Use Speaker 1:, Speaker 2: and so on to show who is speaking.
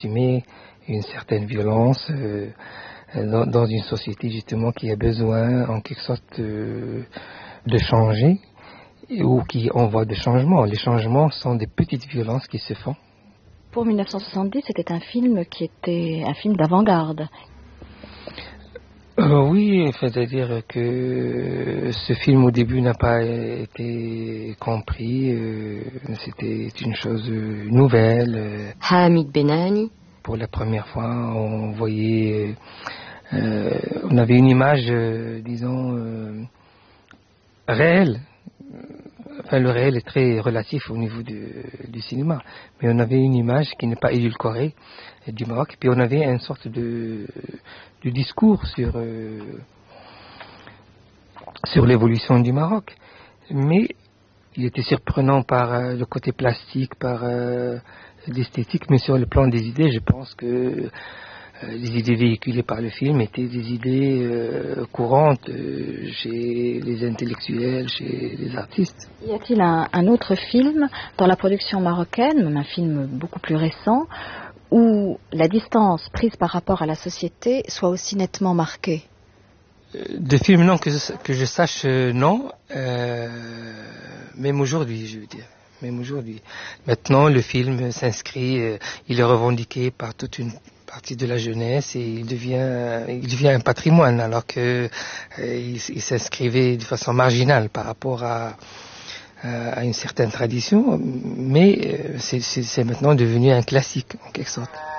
Speaker 1: assumer une certaine violence dans une société justement qui a besoin en quelque sorte de changer ou qui envoie des changements. Les changements sont des petites violences qui se font.
Speaker 2: Pour 1970, c'était un film qui était un film d'avant-garde.
Speaker 1: Oui, c'est-à-dire que ce film au début n'a pas été compris. C'était une chose nouvelle.
Speaker 3: Hamid Benani.
Speaker 1: Pour la première fois, on voyait, on avait une image, disons, réelle. Enfin, le réel est très relatif au niveau du cinéma, mais on avait une image qui n'est pas édulcorée du Maroc, puis on avait une sorte de discours sur l'évolution du Maroc. Mais il était surprenant par le côté plastique, par l'esthétique, mais sur le plan des idées, je pense que les idées véhiculées par le film étaient des idées courantes chez les intellectuels, chez les artistes.
Speaker 2: Y a-t-il un autre film dans la production marocaine, même un film beaucoup plus récent, où la distance prise par rapport à la société soit aussi nettement marquée?
Speaker 1: De films, non, que je sache, non. Même aujourd'hui, je veux dire. Même aujourd'hui. Maintenant, le film s'inscrit, il est revendiqué par toute une partie de la jeunesse et il devient un patrimoine, alors que il s'inscrivait de façon marginale par rapport à une certaine tradition, mais c'est maintenant devenu un classique en quelque sorte.